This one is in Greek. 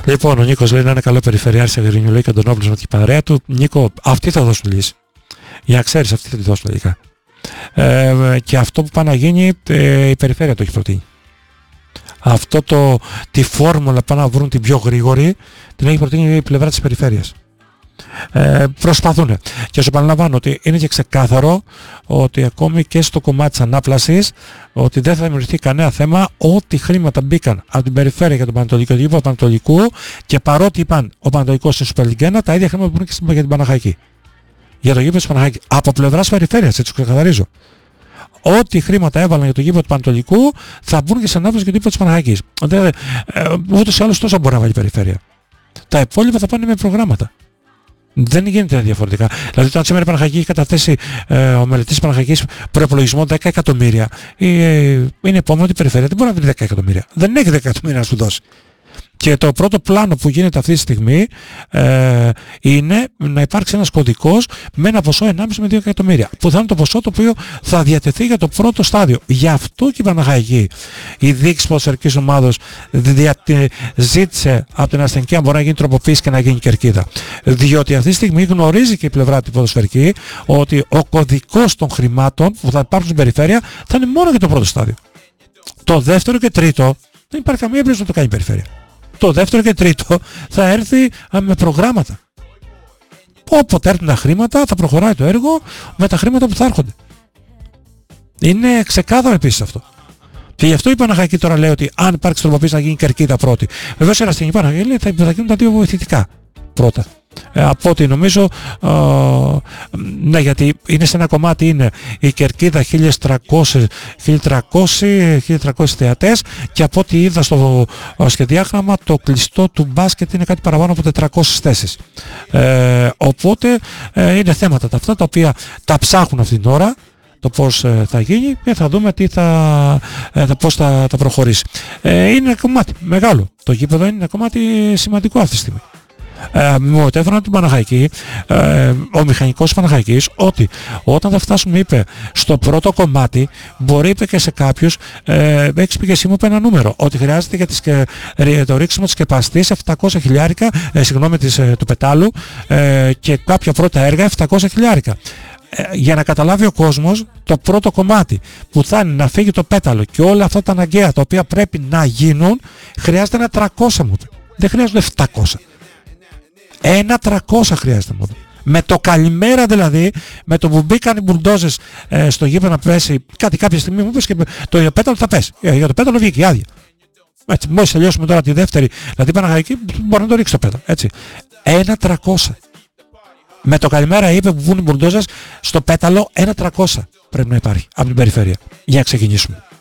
Λοιπόν, ο Νίκος λέει να είναι καλό περιφερειάρχης σε Γρινιουλή και τον Όπλος με την παρέα του. Νίκο, αυτοί θα δώσουν λύση. Για να ξέρεις, αυτοί θα τη δώσουν λογικά. Και αυτό που πάει να γίνει, η περιφέρεια το έχει προτείνει. Τη φόρμουλα πάνε να βρουν την πιο γρήγορη, την έχει προτείνει η πλευρά της περιφέρειας. Προσπαθούν. Και σου επαναλαμβάνω ότι είναι και ξεκάθαρο ότι ακόμη και στο κομμάτι της ανάπλασης ότι δεν θα δημιουργηθεί κανένα θέμα, ό,τι χρήματα μπήκαν από την περιφέρεια για τον Πανατολικό και τον Πανατολικού, και παρότι είπαν ο Πανατολικός στην Super League 1, τα ίδια χρήματα που είναι και για την Παναχαϊκή. Για το γήπεδο της Παναχαϊκής. Από πλευράς περιφέρειας, έτσι ξεκαθαρίζω. Ό,τι χρήματα έβαλαν για το γήπεδο του Πανατολικού θα μπουν και σε ανάπλαση για το γήπεδο της Παναχαϊκής. Ούτως ή άλλως τόσο μπορεί να βάλει η περιφέρεια. Τα υπόλοιπα θα πάνε με προγράμματα. Δεν γίνεται διαφορετικά. Δηλαδή, όταν σήμερα η Παναχαϊκή έχει καταθέσει ο μελετής της Παναχαϊκής προϋπολογισμό 10 εκατομμύρια, είναι επόμενο ότι η περιφέρεια δεν μπορεί να βρει 10 εκατομμύρια. Δεν έχει 10 εκατομμύρια να σου δώσει. Και το πρώτο πλάνο που γίνεται αυτή τη στιγμή είναι να υπάρξει ένας κωδικός με ένα ποσό 1,5 με 2 εκατομμύρια, που θα είναι το ποσό το οποίο θα διατεθεί για το πρώτο στάδιο. Γι' αυτό και η Παναχαϊκή, η διοίκηση ποδοσφαιρικής ομάδος, ζήτησε από την ασθενική αν μπορεί να γίνει τροποποίηση και να γίνει κερκίδα. Διότι αυτή τη στιγμή γνωρίζει και η πλευρά του ποδοσφαιρική ότι ο κωδικός των χρημάτων που θα υπάρχουν στην περιφέρεια θα είναι μόνο για το πρώτο στάδιο. Το δεύτερο και τρίτο δεν υπάρχει καμία εμπειρία να το κάνει η περιφέρεια. Το δεύτερο και τρίτο θα έρθει με προγράμματα. Όποτε έρθουν τα χρήματα θα προχωράει το έργο με τα χρήματα που θα έρχονται. Είναι ξεκάθαρο επίσης αυτό. Και γι' αυτό η Παναχαϊκή τώρα λέει ότι αν υπάρξει τροποποίηση να γίνει κερκίδα πρώτη. Βεβαίως η Εραστεχνική Παναχαϊκή λέει θα γίνουν τα δύο βοηθητικά πρώτα. Από ό,τι νομίζω, ναι, γιατί είναι σε ένα κομμάτι είναι η κερκίδα 1.300 θεατές, και από ό,τι είδα στο σχεδιάγραμμα το κλειστό του μπάσκετ είναι κάτι παραπάνω από 400 θέσεις. Οπότε είναι θέματα αυτά τα οποία τα ψάχνουν αυτήν την ώρα, το πώς θα γίνει, και θα δούμε πώς θα προχωρήσει. Είναι ένα κομμάτι μεγάλο. Το γήπεδο είναι ένα κομμάτι σημαντικό αυτή τη στιγμή. Μου έφεραν την Παναχαϊκή, ο μηχανικός της Παναχαϊκής, ότι όταν θα φτάσουμε, είπε, στο πρώτο κομμάτι, μπορεί, είπε, και σε κάποιους, έχεις πει και εσύ, μου είπε ένα νούμερο, ότι χρειάζεται για το ρίξιμο της σκεπαστής 700 χιλιάρικα, του πετάλου, και κάποια πρώτα έργα 700 χιλιάρικα. Για να καταλάβει ο κόσμος, το πρώτο κομμάτι που θα είναι να φύγει το πέταλο και όλα αυτά τα αναγκαία τα οποία πρέπει να γίνουν, χρειάζεται ένα 300, μου είπε. Δεν χρειάζονται 700. Ένα 300 χρειάζεται μόνο. Με το καλημέρα δηλαδή, με το που μπήκαν οι μπουλντόζες στο γήπεδο να πέσει κάτι κάποια στιγμή, μου είπες, και το πέταλο θα πέσει. Για το πέταλο βγήκε η άδεια. Έτσι, μόλις τελειώσουμε τώρα τη δεύτερη, δηλαδή Παναχαϊκή, μπορεί να το ρίξει το πέταλο. Έτσι. Ένα 300. Με το καλημέρα είπε που βγουν οι μπουλντόζες στο πέταλο, ένα 300 πρέπει να υπάρχει από την περιφέρεια. Για να ξεκινήσουμε.